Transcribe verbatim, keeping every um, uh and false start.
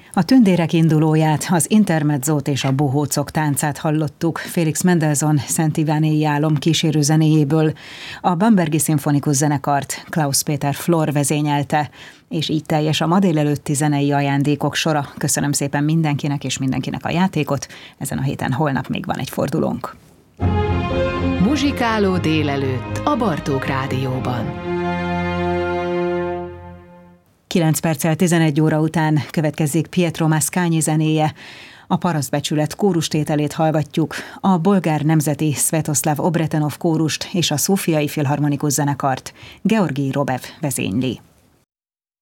A Tündérek indulóját, az Intermezzót és a Bohócok táncát hallottuk Félix Mendelssohn Szent Ivánéi álom kísérő zenéjéből. A Bambergi Szimfonikus Zenekart Klaus Péter Flor vezényelte, és így teljes a ma délelőtti zenei ajándékok sora. Köszönöm szépen mindenkinek és mindenkinek a játékot. Ezen a héten holnap még van egy fordulónk. Muzsikáló délelőtt a Bartók Rádióban. kilenc perccel tizenegy óra után következik Pietro Mascagni zenéje. A Parasztbecsület kórustételét hallgatjuk, a bolgár nemzeti Svetoslav Obretenov kórust és a Szófiai Filharmonikus Zenekart Georgi Robev vezényli.